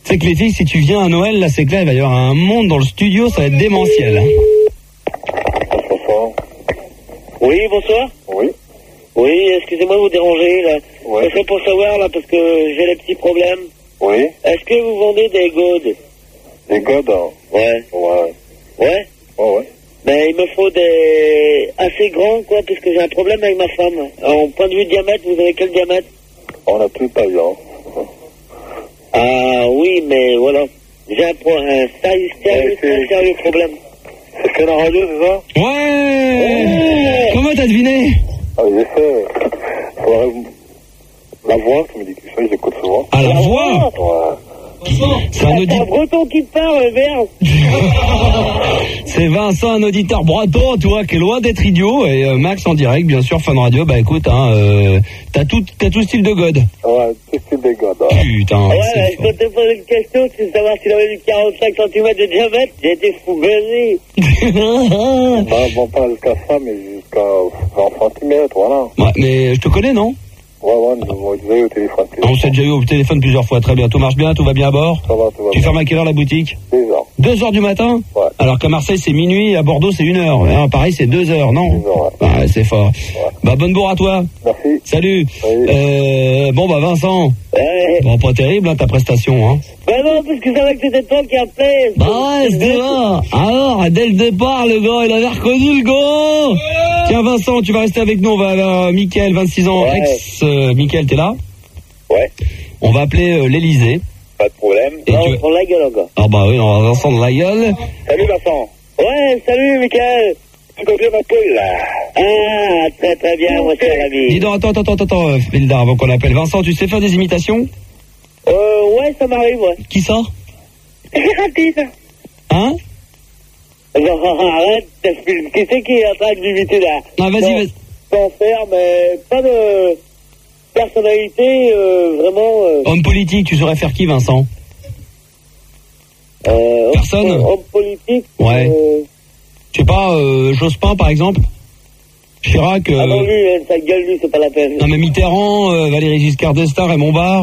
C'est que les filles, si tu viens à Noël, là c'est clair, il va y avoir un monde dans le studio, ça va être démentiel. Hein. Oui, bonsoir. Oui. Oui, excusez-moi de vous déranger, là. Ouais. Ça serait pour savoir, là, parce que j'ai des petits problèmes. Oui. Est-ce que vous vendez des godes? Des godes, hein. Ouais. Ouais. Ouais? Ouais. Ben, il me faut des... assez grands, quoi, parce que j'ai un problème avec ma femme. En point de vue diamètre, vous avez quel diamètre? On a plus taille, hein. Ah, oui, mais voilà. J'ai un sérieux problème. C'est fait la radio, c'est ça? Ouais. Comment t'as deviné? Ah, j'ai fait... La voix, tu me dis que ça, j'écoute souvent. Ah, la voix? Ouais. C'est un C'est un breton qui parle, merde. C'est Vincent, un auditeur breton, tu vois, qui est loin d'être idiot. Et Max en direct, bien sûr, Fun Radio. Bah écoute, hein, t'as tout style de god. Ouais, tout style de godes, hein. Putain, Ouais, c'est je peux te poser une question, tu veux savoir s'il avait du 45 cm de diamètre? J'ai été fou baisé. Bah, bon, pas jusqu'à ça, mais jusqu'à 20 cm, voilà. Ouais, mais je te connais, non? Ouais, on disait au téléphone. On s'est déjà eu au téléphone plusieurs fois, très bien. Tout marche bien, tout va bien à bord? Ça va, tout va Tu bien. fermes à quelle heure la boutique? 2h. 2h du matin? Ouais. Alors qu'à Marseille c'est minuit, à Bordeaux c'est 1h. Hein, pareil c'est 2h, non? 2h, ouais. Ouais, c'est fort. Ouais. Bah bonne bourre à toi. Merci. Salut. Oui. Bon bah Vincent. Ouais. Bon pas terrible hein, ta prestation hein. Ben non, parce que c'est vrai que c'était toi qui appelais. Bah ouais c'est vrai. Alors dès le départ le gars il avait reconnu le gars. Tiens Vincent tu vas rester avec nous, on va avoir Mickaël 26 ans, Ouais. Mickaël t'es là? Ouais. On va appeler l'Elysée. Pas de problème. Et Non, tu... on prend la gueule encore. Ah bah oui on va Vincent de la gueule. Salut, Vincent. Ouais, salut, Mickaël. Tu peux bien m'appeler, là? Ah, très très bien, mon cher ami. Dis donc attends Vilda avant qu'on l'appelle. Vincent tu sais faire des imitations? Ouais, ça m'arrive, ouais. Qui ça? C'est rapide. Hein? Non, arrête, qui c'est qui est en train de m'imiter là? Ah vas-y Non, vas-y. Sans faire, mais pas de personnalité, vraiment... Homme politique, tu saurais faire qui, Vincent? Personne. Homme politique. Ouais. Je sais pas, Jospin, par exemple? Chirac. Ah non, lui, sa gueule, lui, c'est pas la peine. Non, mais Mitterrand, Valéry Giscard d'Estaing, Raymond Barre?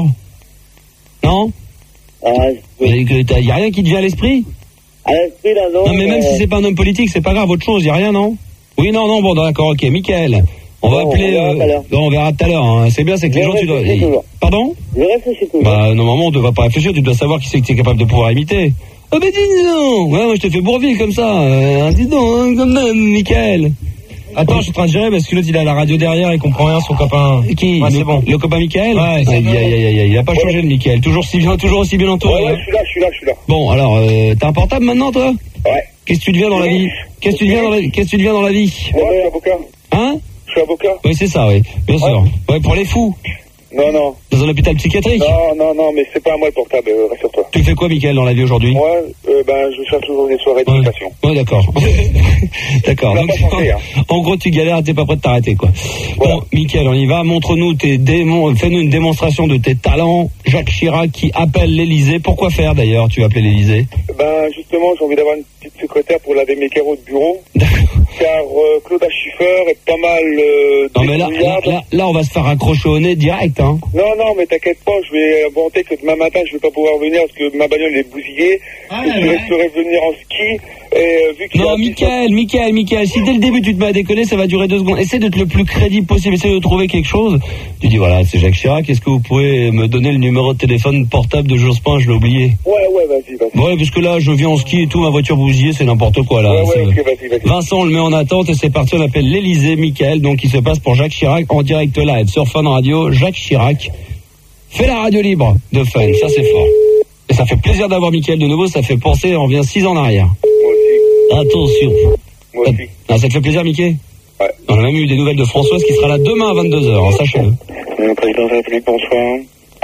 Non? Ah, Y a rien qui te vient à l'esprit? à l'esprit, là, non. Non, mais même si c'est pas un homme politique, c'est pas grave, autre chose, y a rien, non? Oui, non, bon, d'accord, ok. Mickaël, on va Bon, appeler... on verra tout à l'heure. non, on verra tout à l'heure, hein. C'est bien, c'est que les Je gens, tu dois... réfléchis toujours. Pardon? Je réfléchis toujours. Bah, normalement, on ne va pas réfléchir, tu dois savoir qui c'est que tu es capable de pouvoir imiter. Ah, mais dis donc! Ouais, moi, je te fais Bourville comme ça. Dis donc, hein, comme même, Mickaël. Attends, je suis en train de gérer parce que l'autre il a la radio derrière, il comprend rien, son copain. Qui? Ouais, c'est bon. Le copain Mickaël? Ouais, c'est bon. Il a pas changé le Mickaël. Toujours aussi bien entouré. Ouais, hein. je suis là. Bon, alors, t'as un portable maintenant, toi? Ouais. Qu'est-ce que tu deviens dans la vie? Qu'est-ce que tu deviens dans la vie? Ouais, je suis avocat. Hein? Je suis avocat. Oui, c'est ça, oui. Bien sûr. Ouais, pour les fous. Non. Dans un hôpital psychiatrique. Non, mais c'est pas à moi le portable, rassure-toi. Tu fais quoi, Mickaël, dans la vie aujourd'hui? Moi, je cherche toujours des soirées d'éducation. Ouais, d'accord. D'accord. Ça Donc, va pas changer, hein. en gros, tu galères, t'es pas prêt de t'arrêter, quoi. Voilà. Bon, Mickaël, on y va. Montre-nous fais-nous une démonstration de tes talents. Jacques Chirac qui appelle l'Elysée. Pourquoi faire, d'ailleurs, tu vas appeler l'Elysée? Justement, j'ai envie d'avoir une petite secrétaire pour laver mes carreaux de bureau. Car Claude Schiffer est pas mal... Non, mais là, on va se faire accrocher au nez direct, hein. Non, mais t'inquiète pas, je vais inventer que demain matin, je vais pas pouvoir venir parce que ma bagnole est bousillée. Je laisserai venir en ski. Et vu qu'il y a Non, un Mickaël, si dès le début tu te mets à déconner, ça va durer 2 secondes. Essaie d'être le plus crédible possible, essaie de trouver quelque chose. Tu dis, voilà, c'est Jacques Chirac, est-ce que vous pouvez me donner le numéro de téléphone portable de Jospin? Je l'ai oublié. Ouais, vas-y. Ouais, parce que là, je viens en ski et tout, ma voiture bousillée, c'est n'importe quoi, là. Ouais, ok, vas-y. Vincent, on le met en attente et c'est parti, on appelle l'Elysée, Mickaël, donc il se passe pour Jacques Chirac en direct live sur Fun Radio. Jacques Chirac fait la radio libre de Fun, ça c'est fort. Et ça fait plaisir d'avoir Mickaël de nouveau, ça fait penser, on revient 6 ans en arrière. Moi aussi. Attention. Moi aussi. Ah, ça te fait plaisir, Mickey? Ouais. On a même eu des nouvelles de Françoise qui sera là demain à 22h, hein, sachez-le. Le président de la République, bonsoir.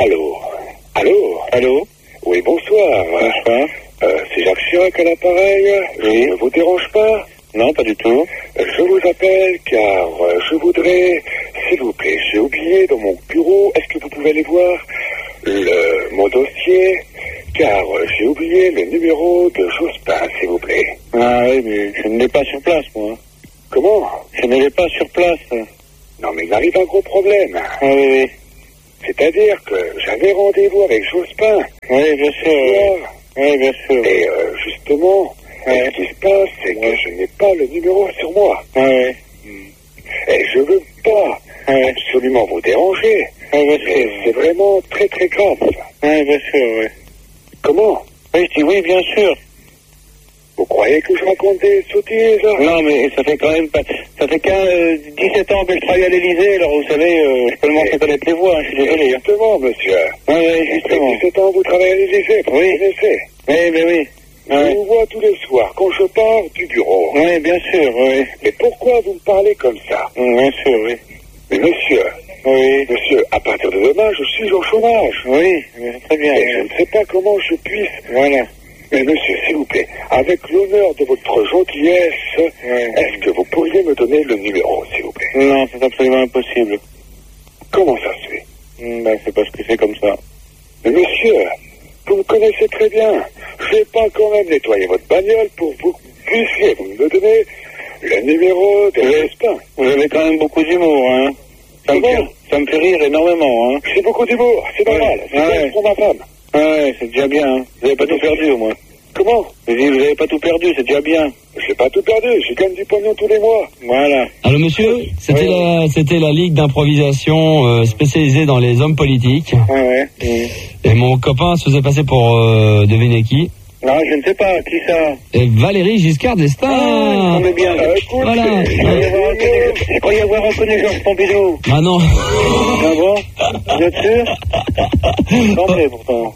Allô? Oui, bonsoir. Bonsoir. C'est Jacques Chirac à l'appareil. Je ne vous dérange pas? Non, pas du tout. Je vous appelle car je voudrais, s'il vous plaît, j'ai oublié dans mon bureau, est-ce que vous pouvez aller voir mon dossier? Car j'ai oublié le numéro de Jospin, s'il vous plaît. Ah oui, mais je ne l'ai pas sur place, moi. Comment? Je ne l'ai pas sur place. Non, mais il arrive un gros problème. Ah oui. C'est-à-dire que j'avais rendez-vous avec Jospin. Oui, bien sûr. Oui, bien sûr. Et justement, ce qui se passe, c'est que je n'ai pas le numéro sur moi. Oui. Et je veux pas absolument vous déranger. Oui, mais c'est vraiment très très grave. Oui, bien sûr, oui. Comment? Oui, je dis oui, bien sûr. Vous croyez que je raconte des sottises? Non, mais ça fait quand même pas... Ça fait 17 ans que je travaille à l'Élysée, alors vous savez, je peux commencer à connaître les voix, je suis désolé. Justement, monsieur. Oui, justement. 17 ans, vous travaillez à l'Élysée, vous connaissez. Oui, mais oui. Je vous vois tous les soirs, quand je pars du bureau. Oui, bien sûr, oui. Mais pourquoi vous me parlez comme ça? Bien sûr, oui. Mais monsieur... Oui. Monsieur, à partir de demain, je suis au chômage. Oui, très bien. Et je ne sais pas comment je puisse... Voilà. Mais monsieur, s'il vous plaît, avec l'honneur de votre gentillesse, est-ce que vous pourriez me donner le numéro, s'il vous plaît? Non, c'est absolument impossible. Comment ça se fait? C'est parce que c'est comme ça. Mais monsieur, vous me connaissez très bien. Je vais pas quand même nettoyer votre bagnole pour que vous puissiez vous me donner le numéro de Jospin. Vous avez quand même beaucoup d'humour, hein. Ça me fait rire énormément, hein. C'est beaucoup d'humour, c'est normal. C'est pour ma femme. Ouais, c'est déjà bien. Hein. Vous n'avez pas tout perdu, au moins. Comment? Je dis, vous n'avez pas tout perdu, c'est déjà bien. Je n'ai pas tout perdu, je gagne du pognon tous les mois. Voilà. Alors monsieur, c'était la ligue d'improvisation spécialisée dans les hommes politiques. Et mon copain se faisait passer pour deviner qui. Non, je ne sais pas, qui ça? Et Valéry Giscard d'Estaing. Ah, on est bien. Écoute, voilà. Je croyais avoir reconnu Georges Pompidou. Ah non. Ah bon? Vous êtes sûr? Semblait pourtant.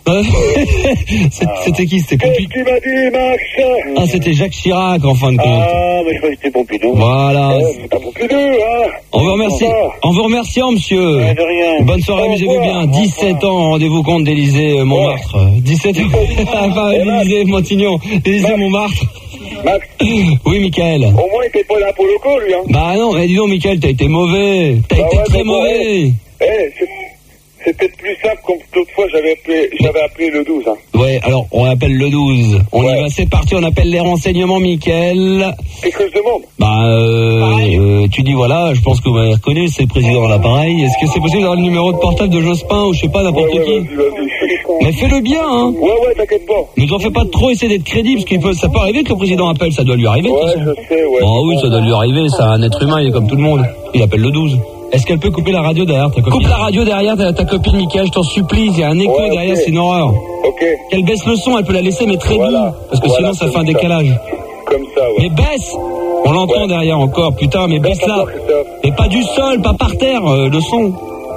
C'était qui? C'était Qu'est-ce qu'il m'a dit, Max? Ah, c'était Jacques Chirac, en fin de compte. Ah, mais je croyais que c'était Pompidou. Voilà. C'est pas Pompidou, hein? On vous remercie. En vous remerciant, monsieur. De rien. Bonne soirée, amusez-vous bien. 17 ans, rendez-vous compte d'Élysée Montmartre. 17 ans. Enfin, Élysée Montignon. Élysée Montmartre. Max? Oui, Michael. Au moins, il était pas là pour le coup, lui, hein? Bah non, mais dis donc, Michael, t'as été mauvais. T'as été très mauvais. C'est peut-être plus simple, comme l'autre fois, j'avais appelé le 12, hein. Ouais, alors, on appelle le 12. On y va, c'est parti, on appelle les renseignements, Michael. Qu'est-ce que je demande? Tu dis, voilà, je pense que vous m'avez reconnu, c'est le président à l'appareil. Est-ce que c'est possible d'avoir le numéro de portable de Jospin ou je sais pas, n'importe qui? Vas-y. Mais fais-le bien, hein. Ouais, t'inquiète pas. Ne t'en fais pas trop, essayer d'être crédible, parce que ça peut arriver que le président appelle, ça doit lui arriver. Ouais, je sais, ouais. Oh oui, ça doit lui arriver, c'est un être humain, il est comme tout le monde. Il appelle le 12. Est-ce qu'elle peut couper la radio derrière ta copine? Coupe la radio derrière ta copine, Michael, je t'en supplie, il y a un écho derrière, c'est une horreur. Ok. Qu'elle baisse le son, elle peut la laisser, mais très doux, parce que sinon ça fait un décalage. Comme ça, ouais. Mais baisse! On l'entend derrière encore, putain, mais baisse-la. Mais pas du sol, pas par terre, le son.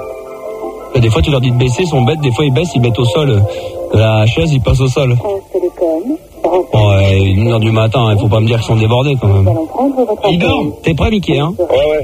Des fois, tu leur dis de baisser, ils sont bêtes, des fois ils baissent, ils mettent au sol. La chaise, ils passent au sol. Ouais, 1h du matin, il faut pas me dire qu'ils sont débordés quand même. Ils dorment. T'es prêt, Mickey, hein? Ouais.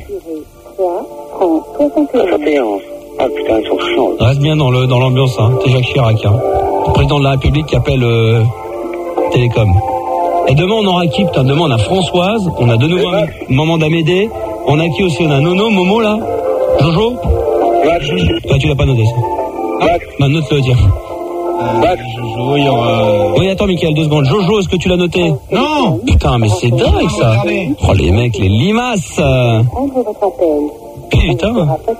71. Ah putain, ils sont chiants. Reste bien dans l'ambiance, hein. C'est Jacques Chirac, hein. Le président de la République qui appelle Télécom. Et demain, on aura qui? Putain, demain, on a Françoise, on a de nouveau un Maman d'Amédée. On a qui aussi? On a Nono, Momo, là? Jojo? Toi, tu l'as pas noté, ça. Bah, note-le, tiens. Jojo, il y aura... Oui, attends, Michael, 2 secondes. Jojo, est-ce que tu l'as noté? Non! Putain, mais c'est dingue, ça. Oh, les mecs, les limaces. Putain.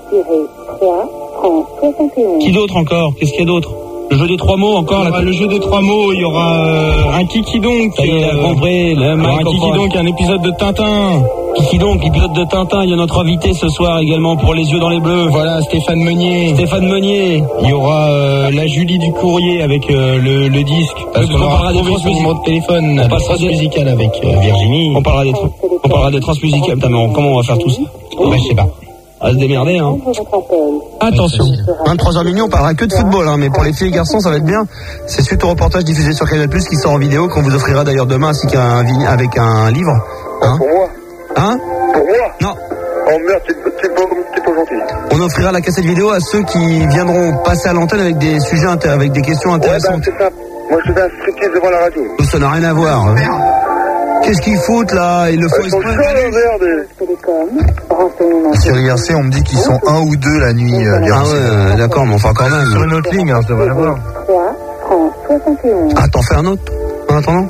Qui d'autre encore? Qu'est-ce qu'il y a d'autre? Le jeu des 3 mots encore là. Le jeu des 3 mots, il y aura un Kiki donc. Ça y est, il a compris. Un Kiki donc, un épisode de Tintin. Kiki donc, épisode de Tintin. Il y a notre invité ce soir également pour Les Yeux dans les Bleus. Voilà, Stéphane Meunier. Il y aura la Julie du Courrier avec le disque. Parce qu'on aura trouvé son numéro de téléphone. On passera des musicales avec Virginie. On parlera des transmusicales. Putain, mais comment on va faire tout ça? Je sais pas. À se démerder, hein. Attention, 23h minuit, on parlera que de football, hein, mais pour les filles et garçons, ça va être bien. C'est suite au reportage diffusé sur Canal+, qui sort en vidéo, qu'on vous offrira d'ailleurs demain, ainsi avec un livre. Hein? Pour moi? Hein? Pour moi? Non. Oh merde, t'es pas gentil. On offrira la cassette vidéo à ceux qui viendront passer à l'antenne avec des sujets, avec des questions intéressantes. Ouais, c'est ça. Moi, je fais un striptease devant la radio. Ça n'a rien à voir. Qu'est-ce qu'ils foutent là? Ils le font exprès. Sur IRC, on me dit qu'ils sont 1 ou 2 la nuit. Ah ouais, d'accord, mais enfin quand même. Sur une autre ligne, je devrais l'avoir. Ah, t'en fais un autre en attendant?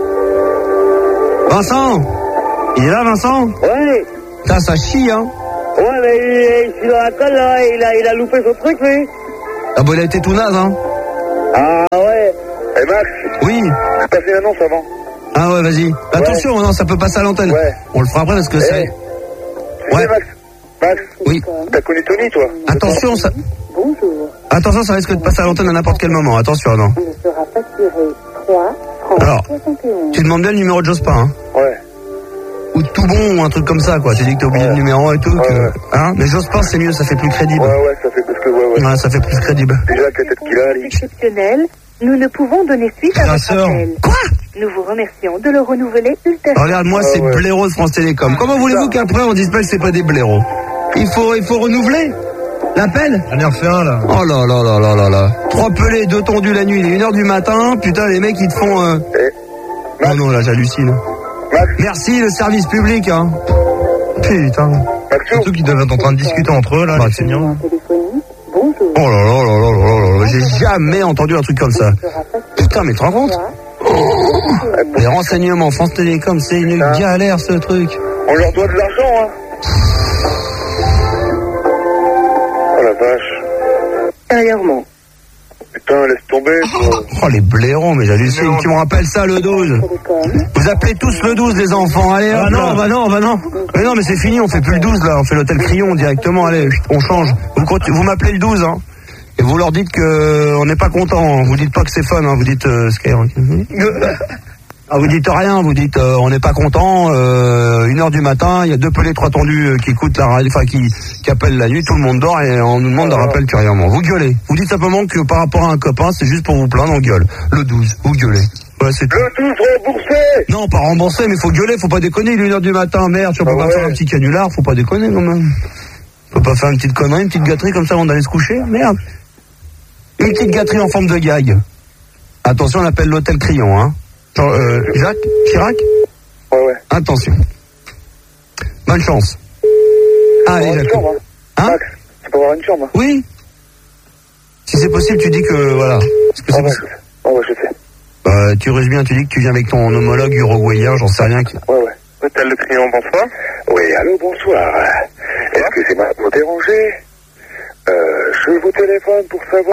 Vincent! Il est là, Vincent? Ouais. Putain, ça chie, hein? Ouais, mais je suis dans la colle, là, il a loupé son truc, lui. Ah bah il a été tout naze, hein. Ah ouais. Eh Max, Oui. j'ai passé une annonce avant. Ah ouais, vas-y. Attention, non, ça peut passer à l'antenne. Ouais. On le fera après parce que c'est... Tu Ouais. sais, Max, Oui. t'as connu Tony, toi? Attention, ça... Bonjour. Attention, ça risque de passer à l'antenne à n'importe quel moment. Attention, non. Il sera facturé 3, 30, Alors, 71. tu demandes bien le numéro de Jospin, hein. Ouais. Ou de Toubon, ou un truc comme ça, quoi. Tu dis que t'as oublié le numéro et tout. Ouais, que... ouais. Hein, mais Jospin, c'est mieux, ça fait plus crédible. Ouais, ça fait parce que, ouais. Ouais, ça fait plus crédible. Déjà, la tête qu'il a, lui. Exceptionnel, nous ne pouvons donner suite à votre Grasseur. appel. Quoi? Nous vous remercions de le renouveler ultérieurement. Regarde, moi, c'est ouais. blaireau de France Télécom. Comment voulez-vous qu'après, on dise pas que c'est pas des blaireaux? Il faut renouveler l'appel? J'en ai refait un, là. Oh là là là là là là. 3 pelés, 2 tondus la nuit, il est 1h du matin. Putain, les mecs, ils te font... Oh non, là, j'hallucine. Max. Merci, le service public, hein. Putain. Maxou. Surtout qu'ils doivent être en train de discuter entre eux, là, les seniors. Téléphonique, bonjour. Oh là là là là là là là. J'ai jamais entendu un truc comme ça. Putain, mais tu te rends compte? Les renseignements, France Télécom, c'est une galère, ce truc. On leur doit de l'argent, hein. Oh la vache. Ultérieurement. Putain, laisse tomber, toi. Oh, les blaireaux, mais j'hallucine. Tu me rappelles ça, le 12? Vous appelez tous le 12, les enfants. Allez, hop, non, bah non. Mais non, mais c'est fini, on fait plus le 12, là. On fait l'hôtel Crillon directement. Allez, on change. Vous m'appelez le 12, hein. Et vous leur dites que on n'est pas content. Vous dites pas que c'est fun, hein. Vous dites Skyrock. Ah, vous dites rien, vous dites on n'est pas content, 1h du matin, il y a 2 pelés, 3 tendus qui écoutent la radio, enfin qui appellent la nuit, tout le monde dort et on nous demande de rappeler curieusement. Vous gueulez. Vous dites simplement que par rapport à un copain, c'est juste pour vous plaindre, on gueule. Le 12, vous gueulez. Ouais, c'est tout. Le 12 remboursé. Non, pas remboursé, mais faut gueuler, faut pas déconner, il est 1h du matin, merde, tu peux pas faire un petit canular, faut pas déconner quand même. Faut pas faire une petite connerie, une petite gâterie comme ça avant d'aller se coucher, merde. Une petite gâterie en forme de gag. Attention, on appelle l'hôtel Crillon, hein. Jacques Chirac? Ouais. Attention. Bonne chance. Allez, Jacques. Hein? Max, tu peux avoir une chambre? Oui. Si c'est possible, tu dis que, voilà. Est-ce que c'est possible? Ouais, je sais. Tu ruses bien, tu dis que tu viens avec ton homologue uruguayen, j'en sais rien. Ouais. Hôtel Le Crillon, bonsoir. Oui, allô, bonsoir. Excusez-moi de vous déranger. Je vous téléphone pour savoir...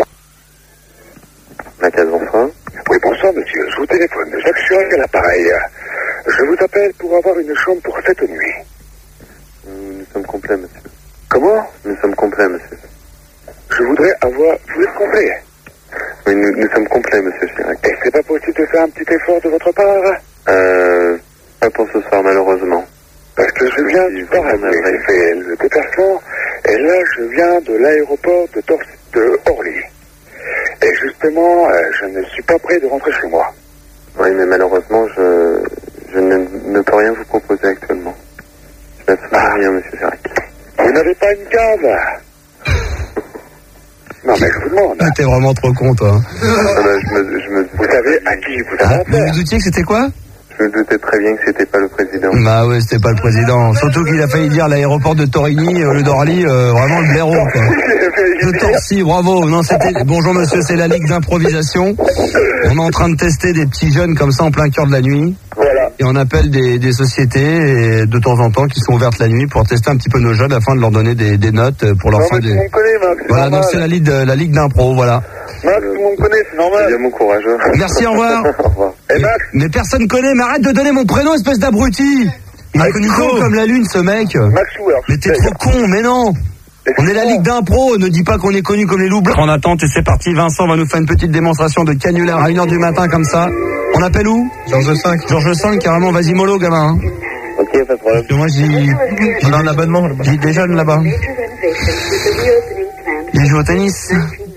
Macasse, bonsoir. Oui, bonsoir, monsieur. Je vous téléphone. Jacques Chirac à l'appareil. Je vous appelle pour avoir une chambre pour cette nuit. Nous sommes complets, monsieur. Comment? Nous sommes complets, monsieur. Je voudrais avoir... Vous êtes complet? Oui, nous sommes complets, monsieur Chirac. Et c'est pas possible de faire un petit effort de votre part? Pas pour ce soir, malheureusement. Parce que je viens du Paraguay, j'ai fait le déplacement, et là je viens de l'aéroport de Orly. Et justement, je ne suis pas prêt de rentrer chez moi. Oui, mais malheureusement, je ne peux rien vous proposer actuellement. Je n'ai rien, monsieur Chirac. Vous n'avez pas une cave? Non, mais je vous demande. T'es vraiment trop con, toi. Vous savez à qui vous avez Vous affaire? vous doutiez que c'était quoi? Je me doutais très bien que c'était pas le président. Bah ouais, c'était pas le président. Surtout qu'il a failli dire l'aéroport de Torigny au lieu d'Orly, vraiment le blaireau, quoi. Le Torcy, bravo. Non, c'était... Bonjour monsieur, c'est la Ligue d'improvisation. On est en train de tester des petits jeunes comme ça en plein cœur de la nuit. Voilà. Et on appelle des sociétés et de temps en temps qui sont ouvertes la nuit pour tester un petit peu nos jeunes afin de leur donner des notes pour leur Non, faire mais tout le monde connaît, Max. Voilà, donc c'est la Ligue d'impro, voilà. Max, tout le monde connaît, c'est C'est normal. bien mon courageux. Merci, au revoir. Au revoir. Et Max, Mais personne connaît, mais arrête de donner mon prénom, espèce d'abruti. Il est con comme la lune, ce mec. Maxou, alors. Mais t'es trop con, mais non. On est la Ligue d'impro, ne dis pas qu'on est connu comme les loups blancs. En attente, et c'est parti, Vincent va nous faire une petite démonstration de canular à 1h du matin comme ça. On appelle où? Georges V. Georges V, carrément, vas-y mollo, gamin. Hein. Ok, pas de problème. Parce que moi, On a un abonnement là-bas. j'ai des jeunes là-bas. Ils jouent au tennis.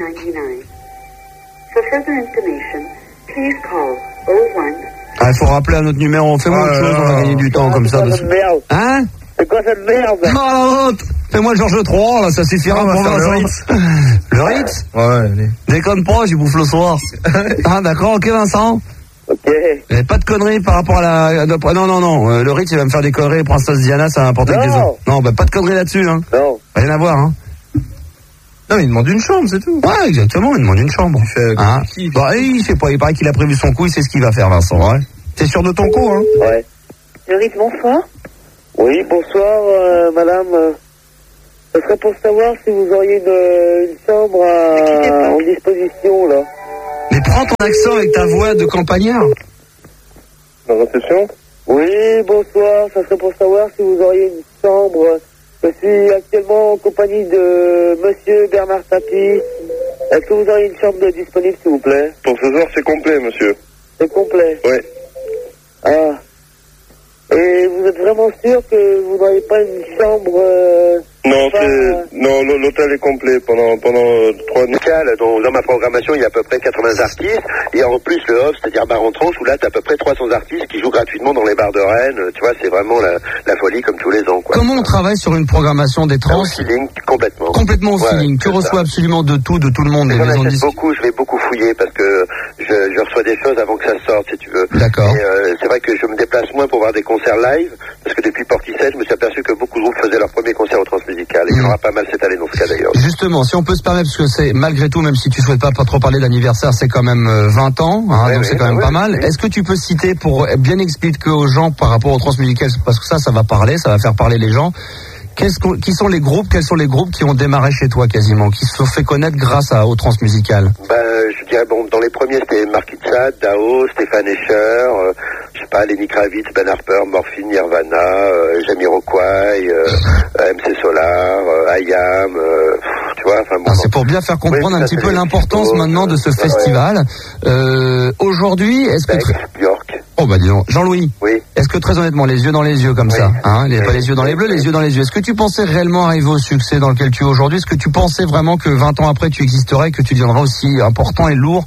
Ah, il faut rappeler à notre numéro. Fais-moi autre chose, on va gagner du temps comme ça. C'est quoi cette merde? Hein? C'est quoi cette merde? Oh la honte! Fais-moi Georges III, là, ça suffira pour faire le Vincent. Le Ritz? Ouais, allez. Déconne pas, j'y bouffe le soir. Ah, d'accord, ok, Vincent? Ok. Et pas de conneries par rapport à la... Non. Le Ritz, il va me faire des conneries. Princesse Diana, ça va importer que des Non. autres. Non, bah, pas de conneries là-dessus, hein. Non. Rien à voir, hein. Non, il demande une chambre, c'est tout. Ouais, exactement, il demande une chambre. fait Hein qui bah, il sait pas, il paraît qu'il a prévu son coup, il sait ce qu'il va faire, Vincent, ouais. T'es sûr de ton coup, hein? Ouais. Le rythme, bonsoir. Oui, bonsoir, madame. Ce serait pour savoir si vous auriez une chambre en disposition, là. Mais prends ton accent avec ta voix de campagnard. Dans la réception? Oui, bonsoir. Ça serait pour savoir si vous auriez une chambre. Je suis actuellement en compagnie de Monsieur Bernard Tapie. Est-ce que vous auriez une chambre disponible, s'il vous plaît? Pour ce soir, c'est complet, monsieur. C'est complet? Oui. Ah. Et vous êtes vraiment sûr que vous n'auriez pas une chambre Non, l'hôtel est complet pendant 3 nuits. Dans ma programmation, il y a à peu près 80 artistes. Et en plus, le off, c'est-à-dire bar en tranche, où là, tu as à peu près 300 artistes qui jouent gratuitement dans les bars de Rennes. Tu vois, c'est vraiment la folie comme tous les ans, quoi. Comment on travaille sur une programmation des trans? Au feeling, complètement. Complètement au feeling. Tu reçois absolument de tout le monde. Je vais beaucoup fouiller parce que je reçois des choses avant que ça sorte, si tu veux. D'accord. Et c'est vrai que je me déplace moins pour voir des concerts live, parce que depuis Portishead, je me suis aperçu que beaucoup de groupes faisaient leur premier concert au Transmusical. Et il y en aura pas mal cette année dans ce cas d'ailleurs. Justement, si on peut se permettre, parce que c'est malgré tout, même si tu souhaites pas trop parler d'anniversaire, c'est quand même 20 ans, hein, donc c'est quand même pas mal. Est-ce que tu peux citer pour bien expliquer aux gens par rapport au Transmusical, parce que ça va parler, ça va faire parler les gens. Qui sont les groupes? Quels sont les groupes qui ont démarré chez toi quasiment, qui se sont fait connaître grâce au Transmusical? Je dirais dans les premiers c'était Mark Itzad, Dao, Stéphane Escher, je sais pas, Lenny Kravitz, Ben Harper, Morphine, Nirvana, Jamiroquai, MC Solar, IAM, tu vois. Enfin bon. C'est pour bien faire comprendre un petit peu l'importance maintenant de ce festival. Aujourd'hui, est-ce que Björk. Oh bah dis donc, Jean-Louis. Oui. Est-ce que très honnêtement, les yeux dans les yeux comme ça, hein, pas les yeux dans les bleus, les yeux dans les yeux. Est-ce que tu pensais réellement arriver au succès dans lequel tu es aujourd'hui? Est-ce que tu pensais vraiment que 20 ans après tu existerais, que tu deviendras aussi important et lourd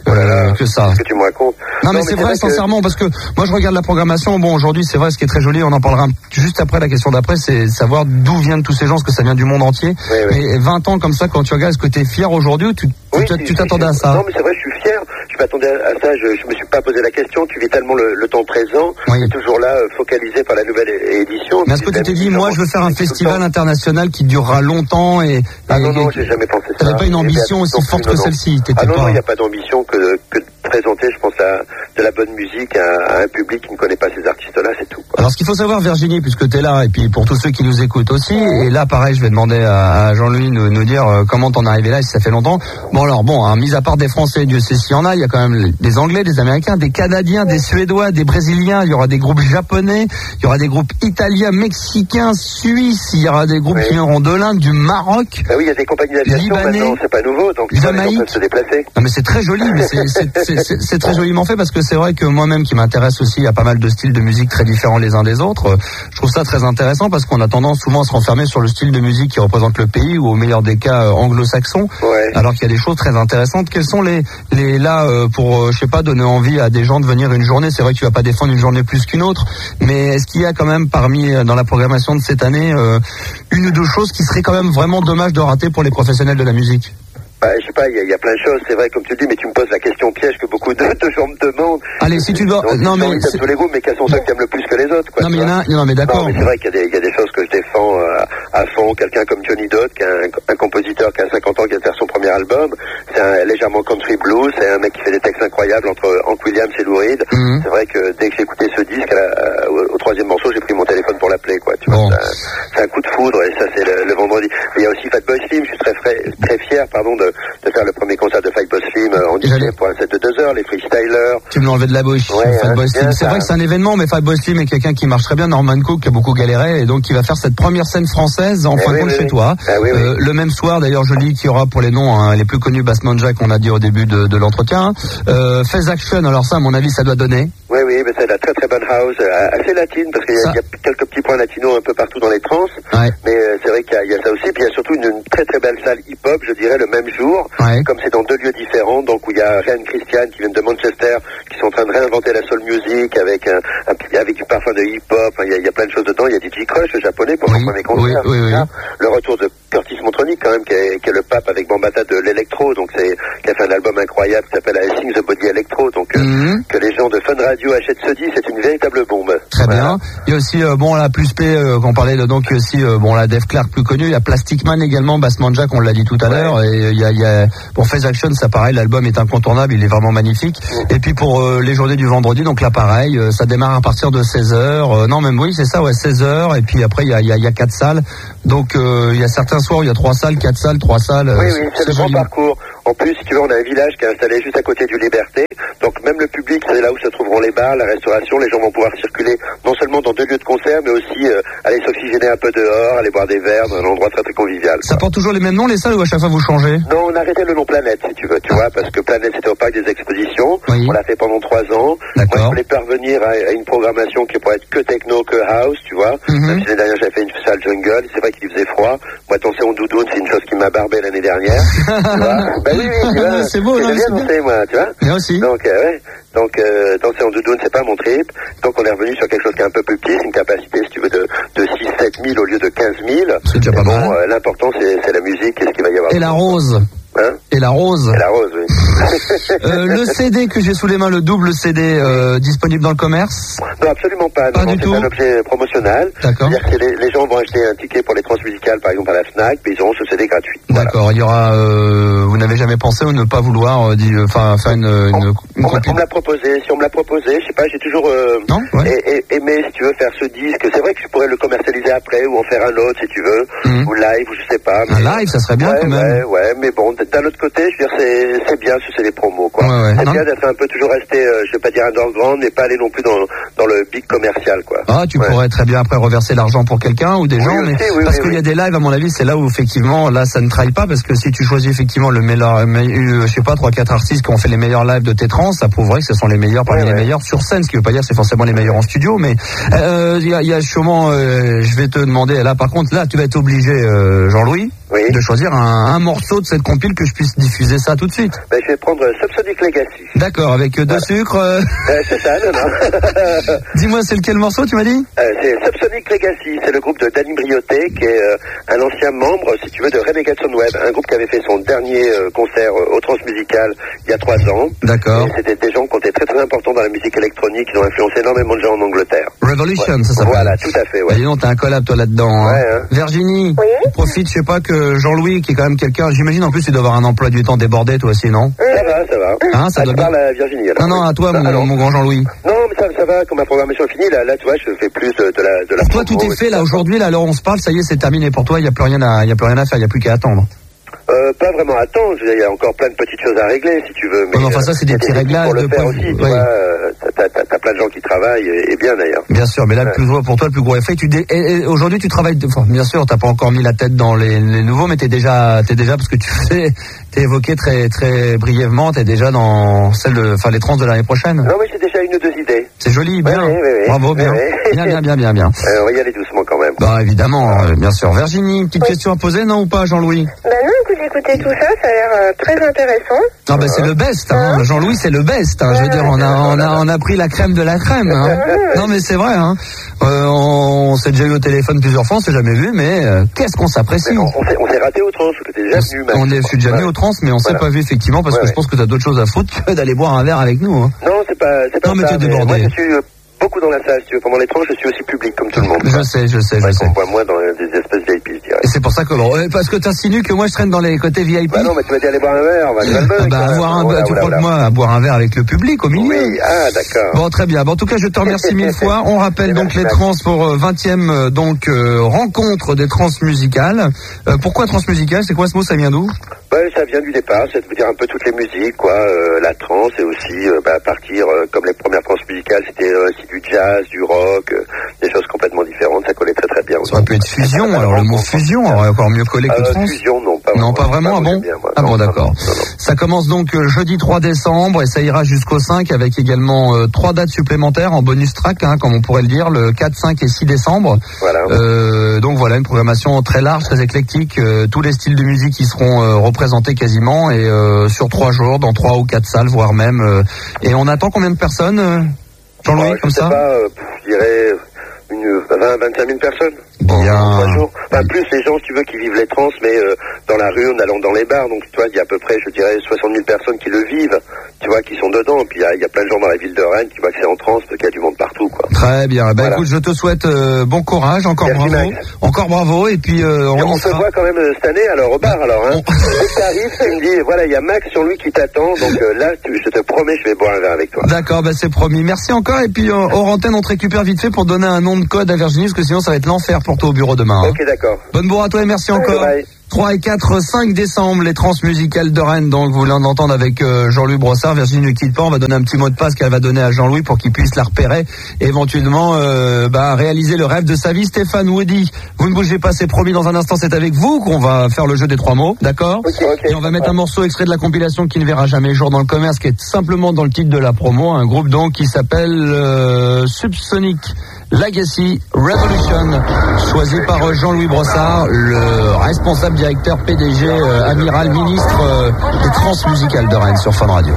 que ça? Qu'est-ce que tu me racontes? Non mais c'est vrai, sincèrement, parce que moi je regarde la programmation. Bon, aujourd'hui c'est vrai, ce qui est très joli, on en parlera juste après. La question d'après, c'est savoir d'où viennent tous ces gens, parce que ça vient du monde entier. Mais 20 ans comme ça, quand tu regardes, est-ce que tu es fier aujourd'hui ou tu t'attendais à ça? Non mais c'est vrai, je suis fier. Je m'attendais à ça, je me suis pas posé la question. Tu vis tellement le temps présent, tu es toujours là, focalisé par la nouvelle édition. Mais est-ce que tu t'es dit, moi je veux faire un festival international qui durera longtemps non, j'ai jamais pensé ça. T'avais pas une ambition aussi forte que celle-ci? Non, il n'y a pas d'ambition que de présenter, je pense, de la bonne musique à un public qui ne connaît pas ces artistes-là, c'est tout, quoi. Alors ce qu'il faut savoir, Virginie, puisque tu es là, et puis pour tous ceux qui nous écoutent aussi, et là pareil, je vais demander à Jean-Louis de nous dire comment t'en es arrivé là, si ça fait longtemps. Mis à part des Français, Dieu sait s'il y en a, il y a quand même des Anglais, des Américains, des Canadiens, des Suédois, des Brésiliens, il y aura des groupes japonais, il y aura des groupes italiens, mexicains, suisses, il y aura des groupes qui viendront de l'Inde, du Maroc. Bah oui, il y a des compagnies d'aviation maintenant, c'est pas nouveau, donc les gens peuvent se déplacer. Non mais c'est très joli, mais c'est très joliment fait, parce que c'est vrai que moi-même qui m'intéresse aussi à pas mal de styles de musique très différents les uns des autres, je trouve ça très intéressant, parce qu'on a tendance souvent à se renfermer sur le style de musique qui représente le pays, ou au meilleur des cas anglo-saxon, alors qu'il y a des choses très intéressantes. Quels sont les pour je sais pas, donner envie à des gens de venir une journée? C'est vrai que tu vas pas défendre une journée plus qu'une autre, mais est-ce qu'il y a quand même dans la programmation de cette année une ou deux choses qui seraient quand même vraiment dommage de rater pour les professionnels de la musique? Je sais pas, il y a plein de choses, c'est vrai, comme tu le dis, mais tu me poses la question piège que beaucoup de gens me demandent. Allez, si tu dois... Non, mais... Ils aiment tous les groupes, mais quels sont ceux qui aiment le plus que les autres, quoi. Non, mais d'accord. Non, mais c'est vrai qu'il y a des choses que je défends à fond. Quelqu'un comme Johnny Dodd, qui est un compositeur qui a 50 ans, qui vient de faire son premier album. C'est un légèrement country blues. C'est un mec qui fait des textes incroyables entre Hank Williams et Lou Reed. C'est vrai que dès que j'ai écouté ce disque, au troisième morceau, j'ai pris mon téléphone pour l'appeler, quoi. Tu vois, c'est un coup de foudre, et ça, c'est le vendredi. Mais il y a aussi Fatboy Slim. Je suis très fier, de faire le premier concert de Fatboy Slim en DJ pour un set de 2 heures, les freestylers. Tu me l'enlevais de la bouche. Fatboy Slim. C'est vrai que c'est un événement, mais Fatboy Slim est quelqu'un qui marche très bien. Norman Cook qui a beaucoup galéré, et donc qui va faire cette première scène française en fin de compte chez toi. Le même soir, d'ailleurs, je lis qu'il y aura pour les noms les plus connus, Bassman Jack, on a dit au début de l'entretien. Fez Action, alors ça, à mon avis, ça doit donner. Oui, mais c'est la très très bonne house, assez latine, parce qu'il y a quelques petits points latinos un peu partout dans les trans. Mais c'est vrai qu'il y a ça aussi. Puis il y a surtout une très très belle salle hip-hop, je dirais, le même jour. Comme c'est dans 2 lieux différents, donc où il y a Ryan Christian qui vient de Manchester, qui sont en train de réinventer la soul music avec du parfum de hip-hop. Il y a plein de choses dedans. Il y a DJ Crush, le japonais, pour son premier concert. Le retour de Curtis Montronic, quand même, qui est le pape avec Bambata de l'électro, donc qui a fait un album incroyable qui s'appelle I Sing the Body Electro, donc que les gens de Fun Radio achètent ce disque, c'est une véritable bombe. Très bien. Il y a aussi la plus P qu'on parlait de, donc aussi la Dave Clark plus connue, il y a Plastic Man également, Bassman Jack, on l'a dit tout à l'heure, et il y a pour Phase Action, ça pareil, l'album est incontournable, il est vraiment magnifique. Et puis pour les journées du vendredi, donc là pareil, ça démarre à partir de 16h. Non même oui, c'est ça, 16h, et puis après il y a 4 salles. Donc il y a certains soirs où il y a 3 salles, 4 salles, 3 salles. Oui, c'est le grand parcours. En plus, si tu veux, on a un village qui est installé juste à côté du Liberté. Donc même le public, c'est là où se trouveront les bars, la restauration. Les gens vont pouvoir circuler non seulement dans 2 lieux de concert, mais aussi aller s'oxygéner un peu dehors, aller boire des verres dans un endroit très très convivial. Ça porte toujours les mêmes noms, les salles, ou à chaque fois vous changez? Non, on a arrêté le nom Planète, si tu veux, tu vois, parce que Planète c'était au parc des expositions. Oui. On l'a fait pendant 3 ans. Moi, je voulais parvenir à une programmation qui pourrait être que techno, que house, tu vois. Même si l'année dernière j'avais fait une salle jungle, c'est vrai qu'il faisait froid. Moi, danser en doudoune, c'est une chose qui m'a barbé l'année dernière. Tu vois. Ben oui, tu vois. C'est beau, j'aime bien danser, moi, tu vois. Bien aussi. Donc, danser en doudoune, c'est pas mon trip. Donc, on est revenu sur quelque chose qui est un peu plus petit. C'est une capacité, si tu veux, de 6-7 000 au lieu de 15 000. C'est déjà pas mal. L'important, c'est la musique et ce qu'il va y avoir. Et la rose. Hein? Et la rose. Et la rose, oui. Le CD que j'ai sous les mains, le double CD, disponible dans le commerce? Non, absolument pas. Pas du tout. C'est un objet promotionnel. D'accord. C'est-à-dire que les gens vont acheter un ticket pour les transmusicales, par exemple, à la FNAC, mais ils auront ce CD gratuit. D'accord. Voilà. Il y aura, vous n'avez jamais pensé ou ne pas vouloir, faire une copie? On me l'a proposé. Si on me l'a proposé, je sais pas, j'ai toujours, aimé, si tu veux, faire ce disque. C'est vrai que je pourrais le commercialiser après, ou en faire un autre, si tu veux, ou live, ou je sais pas. Mais... Un live, ça serait bien, quand même. Ouais, mais bon, d'un autre côté, je veux dire, c'est bien, c'est des promos, quoi. C'est bien d'être un peu toujours resté, je vais pas dire underground, mais pas aller non plus dans le big commercial, quoi. Ah, tu pourrais très bien après reverser l'argent pour quelqu'un ou des gens, mais parce qu'il y a des lives, à mon avis, c'est là où effectivement, là, ça ne trahit pas, parce que si tu choisis effectivement le meilleur, je sais pas, 3-4 artistes qui ont fait les meilleurs lives de tes trans, ça prouverait que ce sont les meilleurs parmi les meilleurs sur scène, ce qui veut pas dire que c'est forcément les meilleurs en studio, mais il y a sûrement, je vais te demander, là, par contre, là, tu vas être obligé, Jean-Louis, de choisir un morceau de cette compile que je puisse diffuser ça tout de suite. Ben, je vais prendre Subsonic Legacy. D'accord, avec 2 sucres. C'est ça, non. Dis-moi, c'est lequel morceau, tu m'as dit? C'est Subsonic Legacy, c'est le groupe de Danny Briotet, qui est un ancien membre, si tu veux, de Renegades on Web, un groupe qui avait fait son dernier concert au Transmusical il y a 3 ans. D'accord. C'était des gens qui étaient très très importants dans la musique électronique, qui ont influencé énormément de gens en Angleterre. Revolution, ça s'appelle. Voilà, tout à fait, ouais. Dis donc, t'as un collab, toi, là-dedans. Virginie, tu profites, je sais pas, que Jean-Louis, qui est quand même quelqu'un, j'imagine en plus, il doit avoir un emploi du temps débordé, toi aussi, non? Ça va. Hein, ça doit bien. Parle à Virginie, alors. Non, à toi, mon grand Jean-Louis. Non, mais ça va, quand ma programmation est finie, là, tu vois, je fais plus de la toi, tout est fait, là, aujourd'hui, là, alors on se parle, ça y est, c'est terminé pour toi, il n'y a plus rien à faire, il n'y a plus qu'à attendre. Pas vraiment à attendre, il y a encore plein de petites choses à régler, si tu veux. Mais enfin, ça, c'est des petits réglages. Pour le faire aussi, tu vois, t'as plein de gens qui travaillent, et bien d'ailleurs. Bien sûr, mais là, pour toi, le plus gros effet, et aujourd'hui, tu travailles, bien sûr, t'as pas encore mis la tête dans les nouveaux, mais t'es déjà, parce que t'es évoqué très, très brièvement, t'es déjà dans les trans de l'année prochaine. Non, mais j'ai déjà 1 ou 2 idées. C'est joli, bien. Oui. Bravo, bien. Bien. On va y aller doucement quand même. Bah, évidemment, bien sûr. Virginie, une petite question à poser, non, ou pas, Jean-Louis? Bah non, écoute, j'ai écouté tout ça a l'air très intéressant. Ah bah c'est le best, hein. Jean-Louis, c'est le best, hein. Je veux dire, on a pris la crème de la crème, hein. Non mais c'est vrai, hein. On s'est déjà eu au téléphone plusieurs fois, on s'est jamais vu, mais qu'est-ce qu'on s'apprécie. On s'est raté au trans, que t'es déjà venu. On est déjà venu au trans, mais on s'est pas vu effectivement parce que je pense que t'as d'autres choses à foutre que d'aller boire un verre avec nous, hein. Non, c'est pas non, mais ça. Tu es débordé. Moi, je suis beaucoup dans la salle, si tu veux. Pendant les trans, je suis aussi public comme tout le monde. Je sais. On voit moins dans des espèces VIP, je dirais. Et c'est pour ça que parce que t'insinues que moi je traîne dans les côtés VIP. Bah non, mais tu m'as dit aller boire un verre, tu crois que moi, boire un verre avec le public au milieu. Oui, d'accord. Bon, très bien. Bon, en tout cas, je te remercie 1000 fois. On rappelle donc les trans pour 20e rencontre des trans musicales. Pourquoi trans musicales? C'est quoi ce mot? Ça vient d'où? Ça vient du départ, ça veut dire un peu toutes les musiques, quoi. La trance et aussi partir comme les premières trans musicales, c'était du jazz, du rock, des choses complètement différentes. Ça collait très très bien. Ça peut être fusion. Alors le mot fusion aurait encore mieux collé que trans. Fusion, non, pas vraiment. Ah bon, d'accord. Ça commence donc jeudi 3 décembre et ça ira jusqu'au 5 avec également 3 dates supplémentaires en bonus track, hein, comme on pourrait le dire, le 4, 5 et 6 décembre. Voilà. Donc voilà, une programmation très large, très éclectique, tous les styles de musique qui seront représentés quasiment et sur 3 jours dans 3 ou 4 salles, voire même. Et on attend combien de personnes, Jean-Louis, comme ça? Je sais pas, je dirais 20-25 000 personnes. Bien. 3 jours. Enfin, plus les gens, si tu veux, qui vivent les trans, mais dans la rue, en allant dans les bars. Donc, tu vois, il y a à peu près, je dirais, 60 000 personnes qui le vivent, tu vois, qui sont dedans. Et puis, il y a plein de gens dans la ville de Rennes qui voient que c'est en trans, parce qu'il y a du monde partout, quoi. Très bien. Bah, voilà. Écoute, je te souhaite bon courage, encore merci, bravo. Max. Encore bravo, et puis on se voit quand même cette année, alors, au bar, alors, hein. Dès que t'arrives, tu me dis, voilà, il y a Max sur lui qui t'attend, donc là, je te promets, je vais boire un verre avec toi. D'accord, bah c'est promis. Merci encore, et puis hors antenne, on te récupère vite fait pour donner un nom de code à Virginie, parce que sinon ça va être l'enfer pour toi au bureau demain. Hein. Ok, d'accord. Bonne bourre à toi et merci encore. Bye. 3 et 4, 5 décembre, les transmusicales de Rennes. Donc, vous voulez en entendre avec Jean-Louis Brossard. Virginie ne quitte pas. On va donner un petit mot de passe qu'elle va donner à Jean-Louis pour qu'il puisse la repérer et éventuellement réaliser le rêve de sa vie. Stéphane, Woody, vous ne bougez pas, c'est promis. Dans un instant, c'est avec vous qu'on va faire le jeu des 3 mots. D'accord ? Okay. Et on va mettre un morceau extrait de la compilation qui ne verra jamais jour dans le commerce, qui est simplement dans le titre de la promo. Un groupe donc qui s'appelle Subsonic Legacy Revolution, choisi par Jean-Louis Brossard, le responsable directeur PDG, amiral ministre des transmusicales de Rennes sur Fun Radio.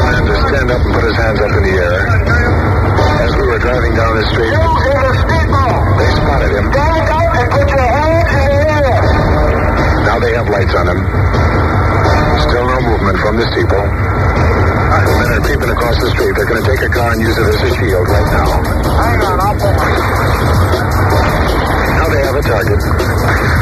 Men are creeping across the street. They're going to take a car and use it as a shield right now. Hang on, I'll pull. Now they have a target.